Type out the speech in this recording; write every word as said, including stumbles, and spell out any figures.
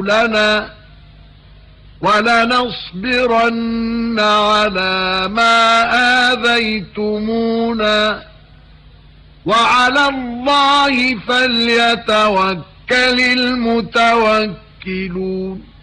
رسلنا ولنصبرن على ما آذيتمونا وعلى الله فليتوكل المتوكلون